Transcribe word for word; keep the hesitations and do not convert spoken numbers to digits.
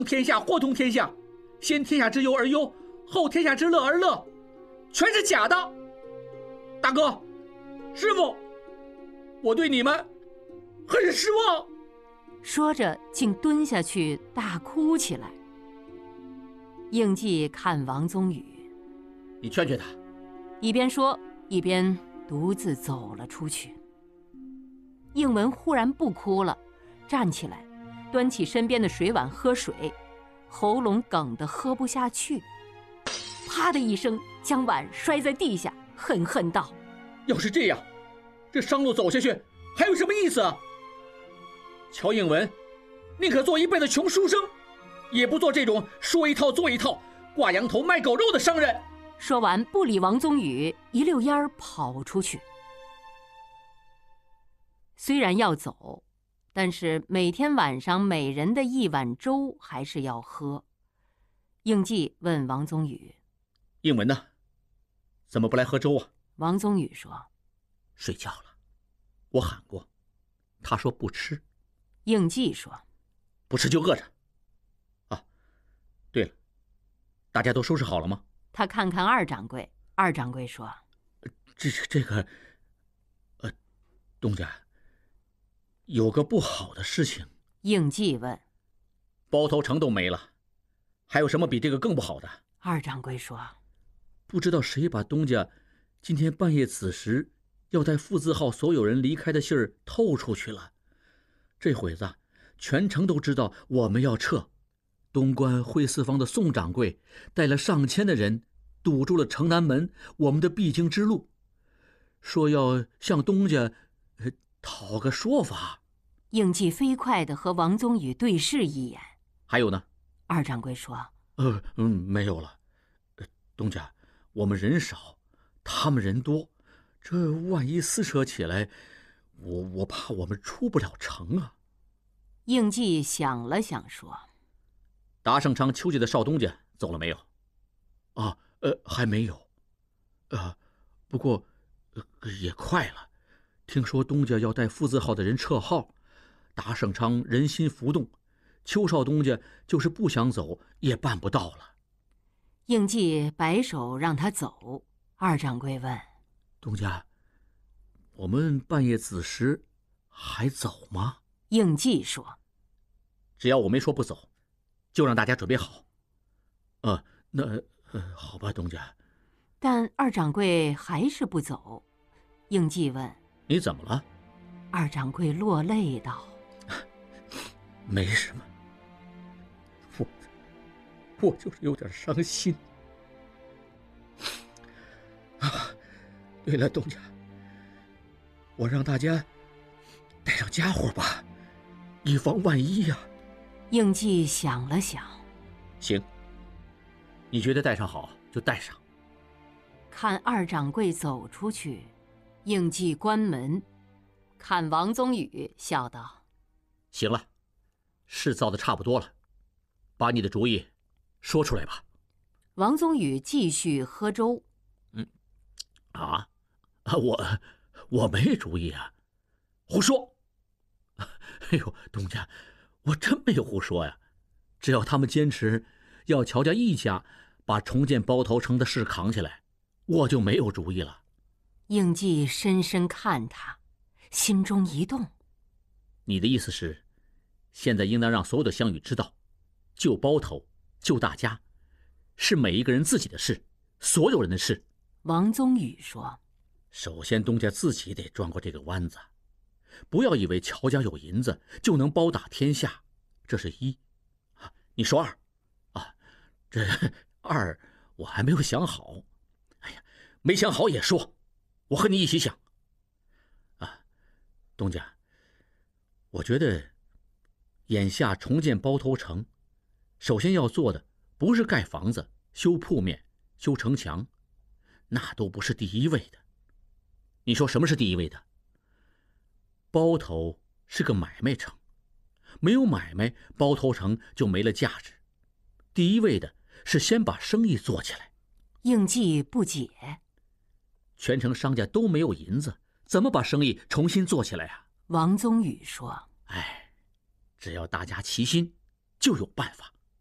天下，祸通天下，先天下之忧而忧，后天下之乐而乐，全是假的。大哥，师傅，我对你们很是失望。 说着，竟蹲下去大哭起来。应季看王宗宇， 你劝劝他。 一边说，一边独自走了出去。应文忽然不哭了，站起来，端起身边的水碗喝水，喉咙梗得喝不下去，啪的一声将碗摔在地下，恨恨道： 要是这样，这商路走下去还有什么意思啊？乔应文宁可做一辈子穷书生，也不做这种说一套做一套、挂羊头卖狗肉的商人。 说完不理王宗宇，一溜烟儿跑出去。虽然要走，但是每天晚上每人的一碗粥还是要喝。应季问王宗宇： 应文呢？怎么不来喝粥啊？ 王宗宇说： 睡觉了，我喊过，他说不吃。 应季说： 不吃就饿着。啊，对了，大家都收拾好了吗？ 他看看二掌柜，二掌柜说： 这这个，呃，东家有个不好的事情。 应季问： 包头城都没了，还有什么比这个更不好的？ 二掌柜说： 不知道谁把东家今天半夜子时要带富字号所有人离开的信儿透出去了。这会子全城都知道我们要撤，东关会四方的宋掌柜带了上千的人堵住了城南门，我们的必经之路，说要向东家、呃、讨个说法。 应季飞快地和王宗宇对视一眼。 还有呢？ 二掌柜说： 呃嗯，没有了。呃，东家，我们人少，他们人多，这万一撕扯起来，我我怕我们出不了城啊。 应季想了想说： 达盛昌邱家的少东家走了没有？啊，呃，还没有。啊，不过、呃、也快了。听说东家要带富字号的人撤号，达盛昌人心浮动，邱少东家就是不想走也办不到了。 应季摆手让他走。二掌柜问： 东家，我们半夜子时还走吗？ 应季说： 只要我没说不走，就让大家准备好。呃，那呃，好吧，东家。 但二掌柜还是不走。应季问： 你怎么了？ 二掌柜落泪道： 没什么，我我就是有点伤心。啊，对了，东家，我让大家带上家伙吧，以防万一呀、啊。 应季想了想： 行，你觉得带上好就带上。 看二掌柜走出去，应季关门，看王宗宇笑道： 行了，事造的差不多了，把你的主意说出来吧。 王宗宇继续喝粥。 嗯，啊，我我没主意啊，胡说！哎呦，东家，我真没有胡说呀。只要他们坚持要乔家一家把重建包头城的事扛起来，我就没有主意了。 应季深深看他，心中一动。 你的意思是，现在应当让所有的乡宇知道，救包头、救大家，是每一个人自己的事，所有人的事。 王宗宇说： 首先东家自己得转过这个弯子，不要以为乔家有银子就能包打天下，这是一。啊，你说二。啊，这二我还没有想好。哎呀，没想好也说，我和你一起想。啊，东家，我觉得眼下重建包头城，首先要做的不是盖房子、修铺面、修城墙，那都不是第一位的。你说什么是第一位的？包头是个买卖城，没有买卖，包头城就没了价值。第一位的是先把生意做起来。 应季不解， 全城商家都没有银子，怎么把生意重新做起来啊？ 王宗宇说： 哎，只要大家齐心，就有办法。